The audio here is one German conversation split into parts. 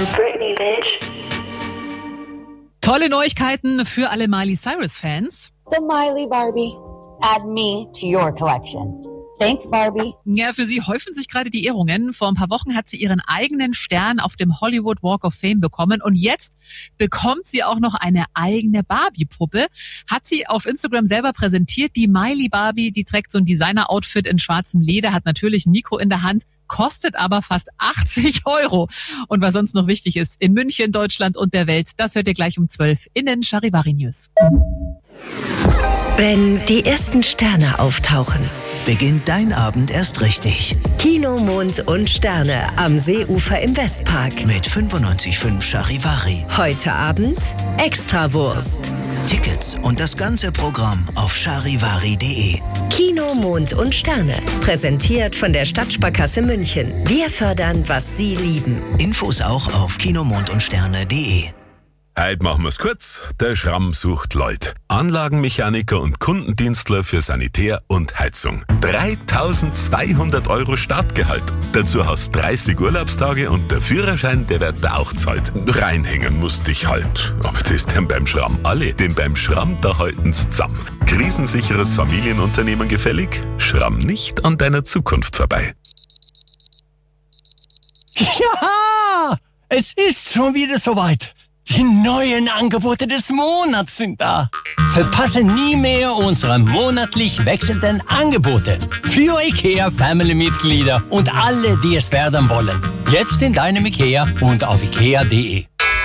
Britney, bitch. Tolle Neuigkeiten für alle Miley Cyrus-Fans. The Miley Barbie. Add me to your collection. Thanks, Barbie. Ja, für sie häufen sich gerade die Ehrungen. Vor ein paar Wochen hat sie ihren eigenen Stern auf dem Hollywood Walk of Fame bekommen und jetzt bekommt sie auch noch eine eigene Barbie-Puppe. Hat sie auf Instagram selber präsentiert. Die Miley Barbie, die trägt so ein Designer-Outfit in schwarzem Leder, hat natürlich ein Mikro in der Hand, kostet aber fast 80 €. Und was sonst noch wichtig ist, in München, Deutschland und der Welt, das hört ihr gleich um 12 in den Charivari News. Wenn die ersten Sterne auftauchen, beginnt dein Abend erst richtig. Kino, Mond und Sterne am Seeufer im Westpark. Mit 95,5 Charivari. Heute Abend Extrawurst. Tickets und das ganze Programm auf charivari.de. Kino, Mond und Sterne. Präsentiert von der Stadtsparkasse München. Wir fördern, was Sie lieben. Infos auch auf kinomondundsterne.de. Heute machen wir's kurz. Der Schramm sucht Leute. Anlagenmechaniker und Kundendienstler für Sanitär und Heizung. 3.200 € Startgehalt. Dazu hast 30 Urlaubstage und der Führerschein, der wird da auch zahlt. Reinhängen musst dich halt. Aber das ist denn beim Schramm alle. Denn beim Schramm, da halten's zusammen. Krisensicheres Familienunternehmen gefällig? Schramm nicht an deiner Zukunft vorbei. Ja, es ist schon wieder soweit. Die neuen Angebote des Monats sind da. Verpasse nie mehr unsere monatlich wechselnden Angebote für IKEA-Family-Mitglieder und alle, die es werden wollen. Jetzt in deinem IKEA und auf ikea.de.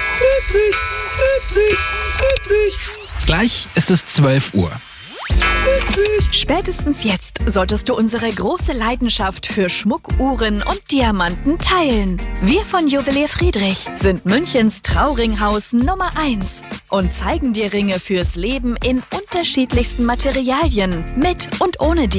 Gleich ist es 12 Uhr. Spätestens jetzt solltest du unsere große Leidenschaft für Schmuck, Uhren und Diamanten teilen. Wir von Juwelier Friedrich sind Münchens Trauringhaus Nummer 1 und zeigen dir Ringe fürs Leben in unterschiedlichsten Materialien, mit und ohne